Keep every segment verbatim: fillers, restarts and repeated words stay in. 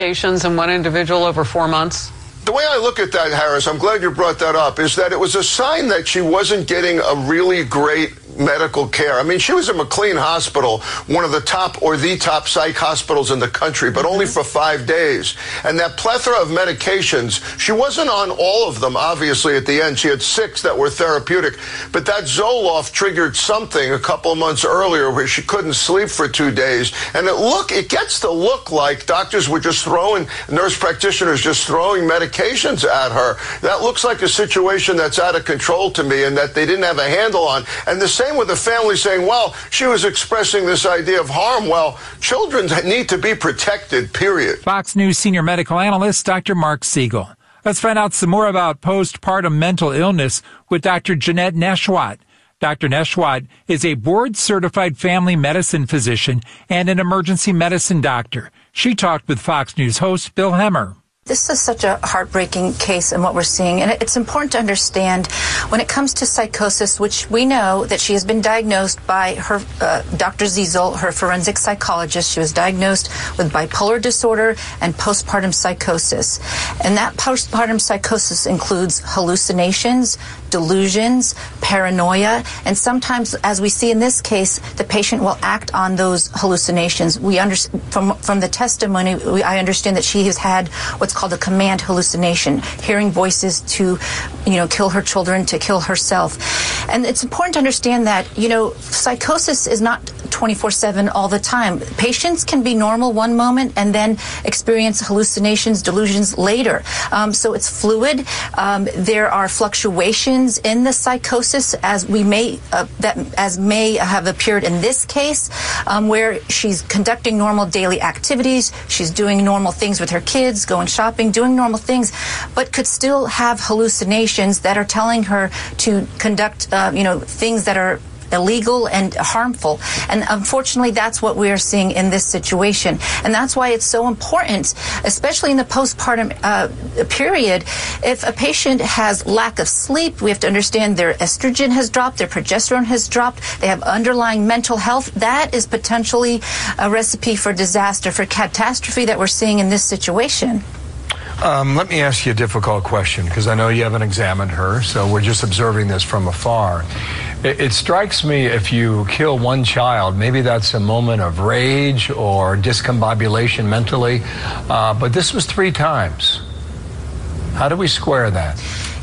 Patients in one individual over four months? The way I look at that, Harris, I'm glad you brought that up, is that it was a sign that she wasn't getting a really great medical care. I mean, she was at McLean Hospital, one of the top or the top psych hospitals in the country, but only for five days. And that plethora of medications, she wasn't on all of them, obviously, at the end. She had six that were therapeutic. But that Zoloft triggered something a couple of months earlier where she couldn't sleep for two days. And it look, it gets to look like doctors were just throwing, nurse practitioners just throwing medications at her. That looks like a situation that's out of control to me and that they didn't have a handle on. And the same with the family saying, well, she was expressing this idea of harm. Well, children need to be protected, period. Fox News senior medical analyst Doctor Mark Siegel. Let's find out some more about postpartum mental illness with Doctor Jeanette Nesheiwat. Doctor Nesheiwat is a board-certified family medicine physician and an emergency medicine doctor. She talked with Fox News host Bill Hemmer. This is such a heartbreaking case and what we're seeing. And it's important to understand when it comes to psychosis, which we know that she has been diagnosed by her uh, Doctor Ziesel, her forensic psychologist. She was diagnosed with bipolar disorder and postpartum psychosis. And that postpartum psychosis includes hallucinations, delusions, paranoia, and sometimes, as we see in this case, the patient will act on those hallucinations. We under, from from the testimony, we, I understand that she has had what's called a command hallucination, hearing voices to, you know, kill her children, to kill herself. And it's important to understand that, you know, psychosis is not twenty-four seven all the time. Patients can be normal one moment and then experience hallucinations, delusions later. Um, so it's fluid. Um, there are fluctuations in the psychosis, as we may uh, that as may have appeared in this case, um, where she's conducting normal daily activities, she's doing normal things with her kids, going shopping, doing normal things, but could still have hallucinations that are telling her to conduct, uh, you know, things that are illegal and harmful. And unfortunately, that's what we are seeing in this situation. And that's why it's so important, especially in the postpartum uh, period. If a patient has lack of sleep, we have to understand their estrogen has dropped, their progesterone has dropped, they have underlying mental health. That is potentially a recipe for disaster, for catastrophe that we're seeing in this situation. Um, let me ask you a difficult question, because I know you haven't examined her, so we're just observing this from afar. It, it strikes me if you kill one child, maybe that's a moment of rage or discombobulation mentally, uh, but this was three times. How do we square that?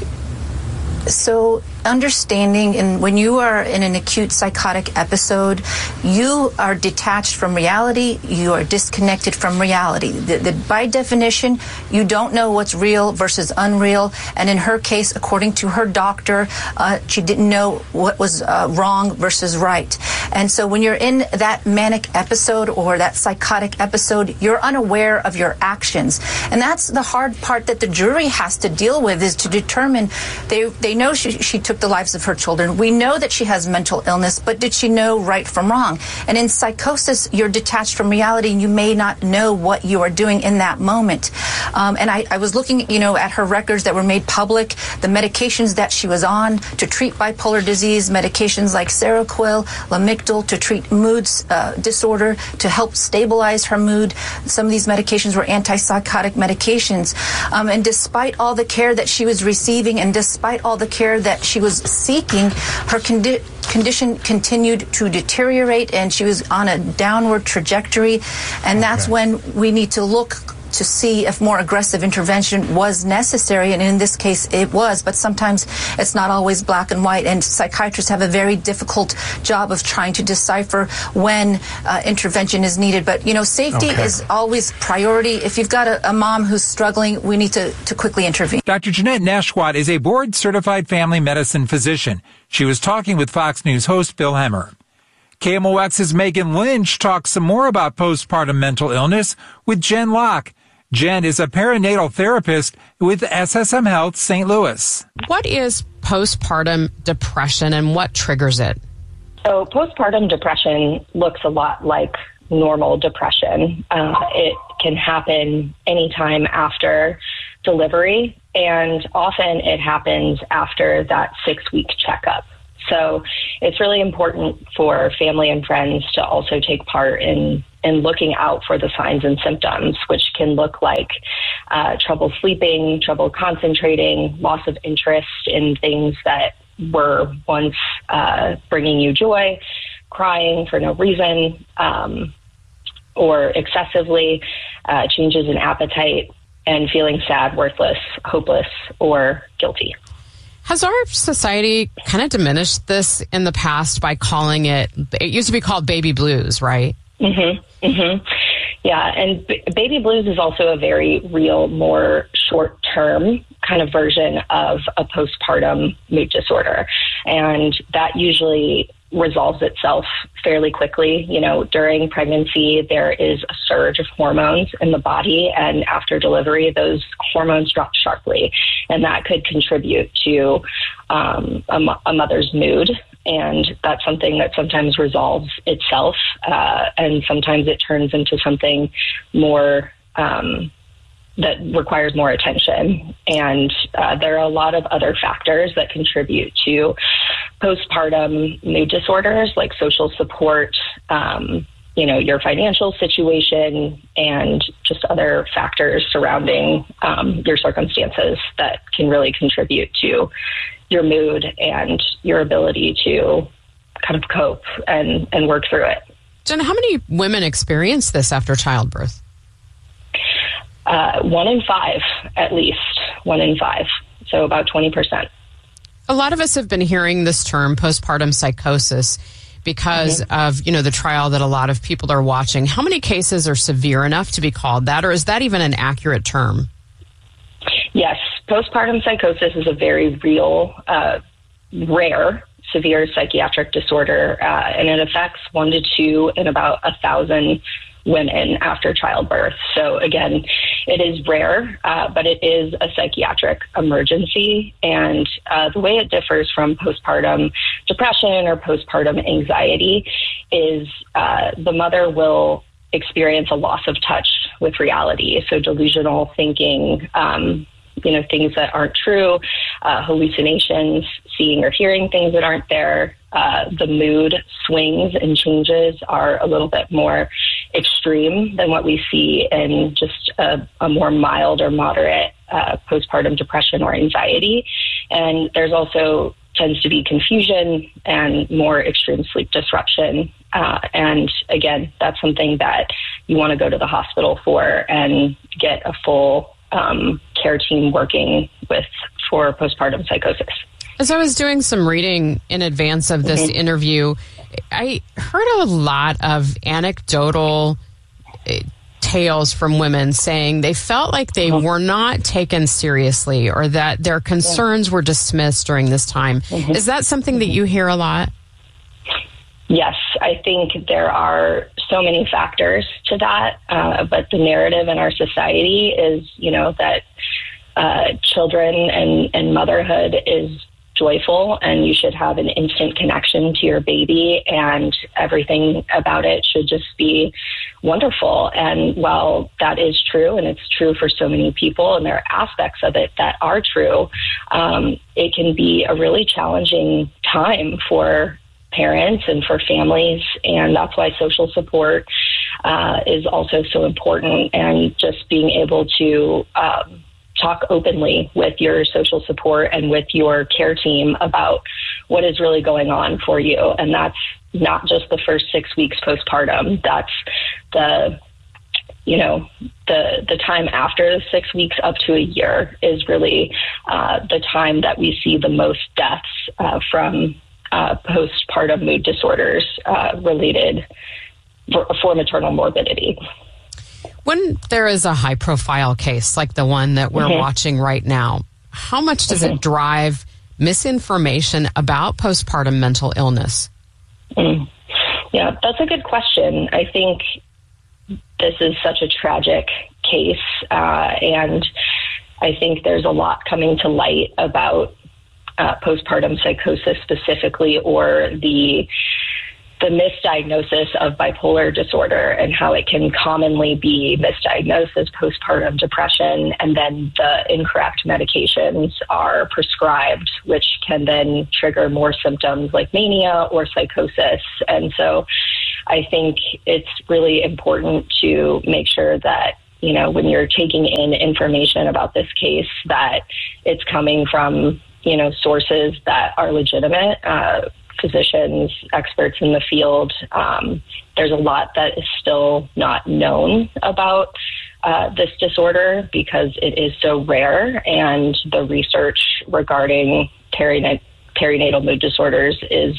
So understanding, and when you are in an acute psychotic episode, you are detached from reality, you are disconnected from reality. The, the, by definition, you don't know what's real versus unreal, and in her case, according to her doctor, uh, she didn't know what was uh, wrong versus right. And so when you're in that manic episode or that psychotic episode, you're unaware of your actions. And that's the hard part that the jury has to deal with, is to determine, they, they know she, she took the lives of her children. We know that she has mental illness, but did she know right from wrong? And in psychosis, you're detached from reality, and you may not know what you are doing in that moment. Um, and I, I was looking, you know, at her records that were made public, the medications that she was on to treat bipolar disease, medications like Seroquel, Lamictal to treat mood uh, disorder, to help stabilize her mood. Some of these medications were antipsychotic medications. Um, and despite all the care that she was receiving, and despite all the care that she was seeking, her condi- condition continued to deteriorate, and she was on a downward trajectory. And that's okay. When we need to look to see if more aggressive intervention was necessary, and in this case it was, but sometimes it's not always black and white, and psychiatrists have a very difficult job of trying to decipher when uh, intervention is needed. But, you know, safety okay. is always priority. If you've got a, a mom who's struggling, we need to, to quickly intervene. Doctor Jeanette Nesheiwat is a board-certified family medicine physician. She was talking with Fox News host Bill Hemmer. K M O X's Megan Lynch talks some more about postpartum mental illness with Jen Locke. Jen is a perinatal therapist with S S M Health Saint Louis. What is postpartum depression and what triggers it? So postpartum depression looks a lot like normal depression. Uh, it can happen anytime after delivery, and often it happens after that six-week checkup. So it's really important for family and friends to also take part in, in looking out for the signs and symptoms, which can look like uh, trouble sleeping, trouble concentrating, loss of interest in things that were once uh, bringing you joy, crying for no reason, um, or excessively, uh, changes in appetite, and feeling sad, worthless, hopeless, or guilty. Has our society kind of diminished this in the past by calling it, it used to be called baby blues, right? Mm-hmm. Mm-hmm. Yeah, and b- baby blues is also a very real, more short-term kind of version of a postpartum mood disorder. And that usually resolves itself fairly quickly. You know, during pregnancy, there is a surge of hormones in the body, and after delivery, those hormones drop sharply, and that could contribute to um, a, mo- a mother's mood. And that's something that sometimes resolves itself, uh, and sometimes it turns into something more um, that requires more attention. And uh, there are a lot of other factors that contribute to postpartum mood disorders, like social support, um, you know, your financial situation, and just other factors surrounding um, your circumstances that can really contribute to your mood and your ability to kind of cope and, and work through it. Jen, how many women experience this after childbirth? Uh, one in five, at least. One in five. So about twenty percent. A lot of us have been hearing this term, postpartum psychosis, because mm-hmm. of, you know, the trial that a lot of people are watching. How many cases are severe enough to be called that, or is that even an accurate term? Yes, postpartum psychosis is a very real, uh, rare, severe psychiatric disorder, uh, and it affects one to two in about a thousand women after childbirth. So again, it is rare, uh, but it is a psychiatric emergency. And uh, the way it differs from postpartum depression or postpartum anxiety is uh, the mother will experience a loss of touch with reality. So delusional thinking, um, you know, things that aren't true, uh, hallucinations, seeing or hearing things that aren't there. Uh, the mood swings and changes are a little bit more extreme than what we see in just a, a more mild or moderate uh, postpartum depression or anxiety. And there's also tends to be confusion and more extreme sleep disruption. Uh, and again, that's something that you want to go to the hospital for and get a full um, care team working with for postpartum psychosis. As I was doing some reading in advance of this mm-hmm. interview, I heard a lot of anecdotal uh, tales from women saying they felt like they mm-hmm. were not taken seriously, or that their concerns yeah. were dismissed during this time. Mm-hmm. Is that something that you hear a lot? Yes, I think there are so many factors to that, uh, but the narrative in our society is, you know, that uh, children and, and motherhood is joyful, and you should have an instant connection to your baby, and everything about it should just be wonderful. And while that is true, and it's true for so many people, and there are aspects of it that are true, um, it can be a really challenging time for parents and for families, and that's why social support uh, is also so important, and just being able to um, talk openly with your social support and with your care team about what is really going on for you. And that's not just the first six weeks postpartum. That's the, you know, the the time after the six weeks up to a year is really uh, the time that we see the most deaths uh, from uh, postpartum mood disorders uh, related for, for maternal morbidity. When there is a high-profile case like the one that we're mm-hmm. watching right now, how much does mm-hmm. it drive misinformation about postpartum mental illness? Mm. Yeah, that's a good question. I think this is such a tragic case, uh, and I think there's a lot coming to light about uh, postpartum psychosis specifically, or the the misdiagnosis of bipolar disorder and how it can commonly be misdiagnosed as postpartum depression, and then the incorrect medications are prescribed, which can then trigger more symptoms like mania or psychosis. And so I think it's really important to make sure that, you know, when you're taking in information about this case, that it's coming from, you know, sources that are legitimate, uh, physicians, experts in the field. Um, there's a lot that is still not known about uh, this disorder because it is so rare, and the research regarding perinatal, perinatal mood disorders is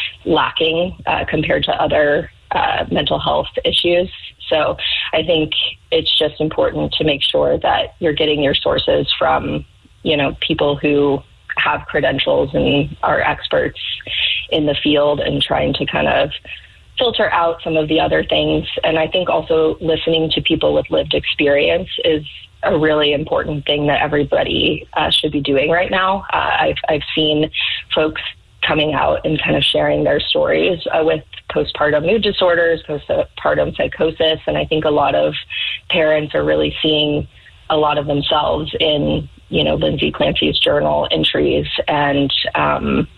lacking uh, compared to other uh, mental health issues. So I think it's just important to make sure that you're getting your sources from, you know, people who have credentials and are experts in the field, and trying to kind of filter out some of the other things. And I think also listening to people with lived experience is a really important thing that everybody uh, should be doing right now. Uh, I've, I've seen folks coming out and kind of sharing their stories uh, with postpartum mood disorders, postpartum psychosis. And I think a lot of parents are really seeing a lot of themselves in, you know, Lindsay Clancy's journal entries. And um,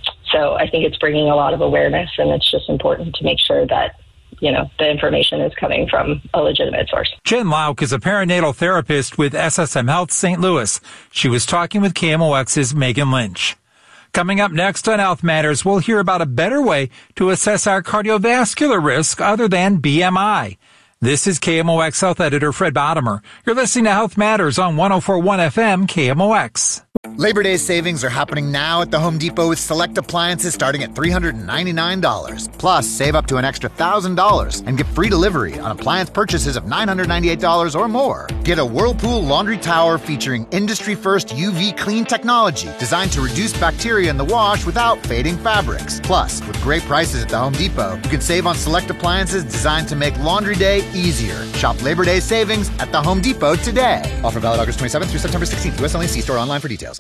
so I think it's bringing a lot of awareness, and it's just important to make sure that, you know, the information is coming from a legitimate source. Jen Lauk is a perinatal therapist with S S M Health Saint Louis. She was talking with K M O X's Megan Lynch. Coming up next on Health Matters, we'll hear about a better way to assess our cardiovascular risk other than B M I. This is K M O X Health Editor Fred Bottomer. You're listening to Health Matters on one oh four point one F M K M O X. Labor Day savings are happening now at the Home Depot with select appliances starting at three hundred ninety-nine dollars. Plus, save up to an extra one thousand dollars and get free delivery on appliance purchases of nine hundred ninety-eight dollars or more. Get a Whirlpool laundry tower featuring industry-first U V clean technology designed to reduce bacteria in the wash without fading fabrics. Plus, with great prices at the Home Depot, you can save on select appliances designed to make laundry day easier. Shop Labor Day savings at the Home Depot today. Offer valid August twenty-seventh through September sixteenth. U S only. See store online for details.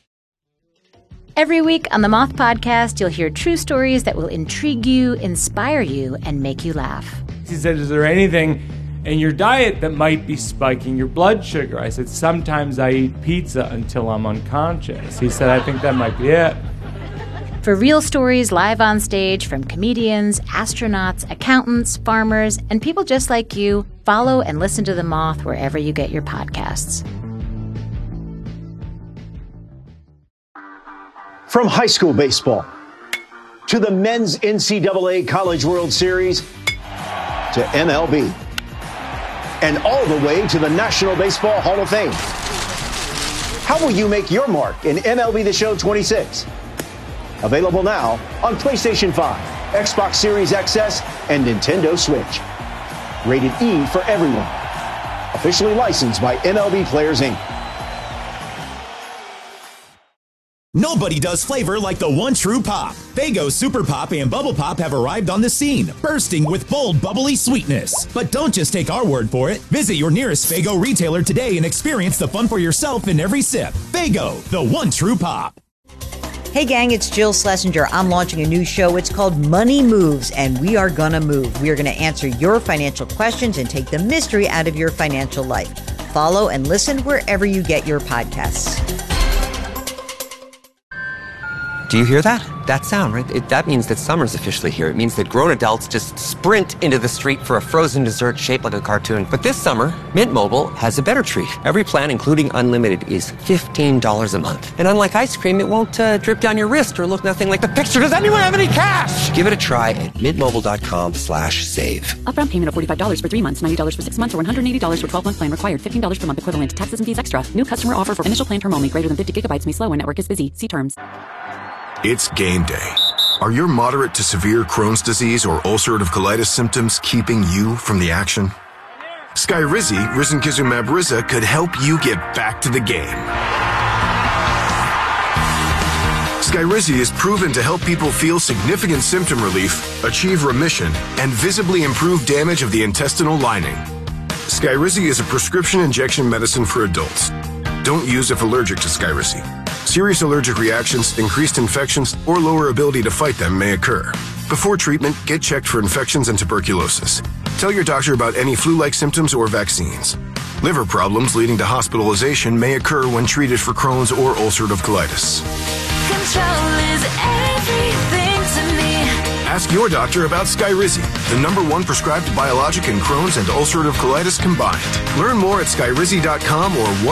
Every week on the Moth Podcast, you'll hear true stories that will intrigue you, inspire you, and make you laugh. He said, is there anything in your diet that might be spiking your blood sugar? I said, sometimes I eat pizza until I'm unconscious. He said, I think that might be it. For real stories live on stage from comedians, astronauts, accountants, farmers, and people just like you, follow and listen to The Moth wherever you get your podcasts. From high school baseball to the men's N C double A College World Series to M L B and all the way to the National Baseball Hall of Fame. How will you make your mark in M L B The Show twenty-six? Available now on PlayStation five, Xbox Series X S, and Nintendo Switch. Rated E for everyone. Officially licensed by M L B Players, Incorporated. Nobody does flavor like the one true pop. Faygo Super Pop and Bubble Pop have arrived on the scene, bursting with bold, bubbly sweetness. But don't just take our word for it. Visit your nearest Faygo retailer today and experience the fun for yourself in every sip. Faygo, the one true pop. Hey gang, it's Jill Schlesinger. I'm launching a new show. It's called Money Moves, and we are gonna move. We are gonna answer your financial questions and take the mystery out of your financial life. Follow and listen wherever you get your podcasts. Do you hear that? That sound, right? It, that means that summer's officially here. It means that grown adults just sprint into the street for a frozen dessert shaped like a cartoon. But this summer, Mint Mobile has a better treat. Every plan, including unlimited, is fifteen dollars a month. And unlike ice cream, it won't uh, drip down your wrist or look nothing like the picture. Does anyone have any cash? Give it a try at mintmobile.com slash save. Upfront payment of forty-five dollars for three months, ninety dollars for six months, or one hundred eighty dollars for twelve-month plan required. fifteen dollars per month equivalent. Taxes and fees extra. New customer offer for initial plan term only. Greater than fifty gigabytes may slow when network is busy. See terms. It's game day. Are your moderate to severe Crohn's disease or ulcerative colitis symptoms keeping you from the action? Skyrizi, risankizumab Riza, could help you get back to the game. Skyrizi is proven to help people feel significant symptom relief, achieve remission, and visibly improve damage of the intestinal lining. Skyrizi is a prescription injection medicine for adults. Don't use if allergic to Skyrizi. Serious allergic reactions, increased infections, or lower ability to fight them may occur. Before treatment, get checked for infections and tuberculosis. Tell your doctor about any flu-like symptoms or vaccines. Liver problems leading to hospitalization may occur when treated for Crohn's or ulcerative colitis. Control is everything to me. Ask your doctor about Skyrizi, the number one prescribed biologic in Crohn's and ulcerative colitis combined. Learn more at skyrizi dot com or